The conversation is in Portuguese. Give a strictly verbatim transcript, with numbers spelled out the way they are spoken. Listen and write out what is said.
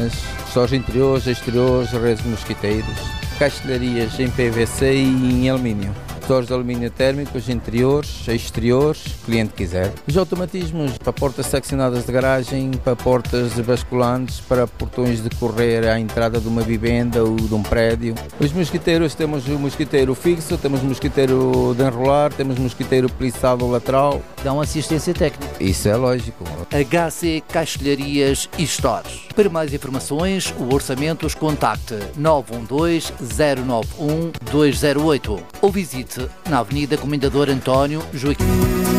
Sós interiores, exteriores, redes de mosquiteiros, castelharias em P V C e em alumínio. Motores de alumínio térmicos, interiores, exteriores, o cliente quiser. Os automatismos para portas seccionadas de garagem, para portas basculantes, para portões de correr à entrada de uma vivenda ou de um prédio. Os mosquiteiros, temos o mosquiteiro fixo, temos o mosquiteiro de enrolar, temos o mosquiteiro plissado lateral. Dão assistência técnica. Isso é lógico. H C Castelharias e Stores. Para mais informações, o orçamentos, contacte nove um dois, zero nove um, dois zero oito ou visite na Avenida Comendador António Joaquim.